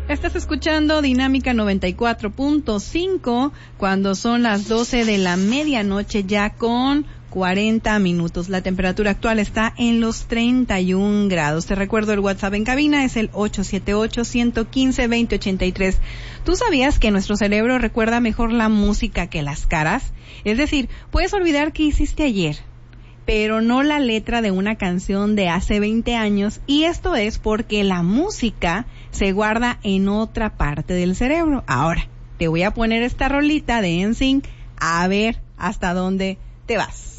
Estás escuchando Dinámica 94.5 cuando son las 12 de la medianoche ya con 40 minutos. La temperatura actual está en los 31 grados. Te recuerdo el WhatsApp en cabina es el 878-115-2083. ¿Tú sabías que nuestro cerebro recuerda mejor la música que las caras? Es decir, puedes olvidar qué hiciste ayer, pero no la letra de una canción de hace 20 años, y esto es porque la música se guarda en otra parte del cerebro. Ahora, te voy a poner esta rolita de NSYNC, a ver hasta dónde te vas.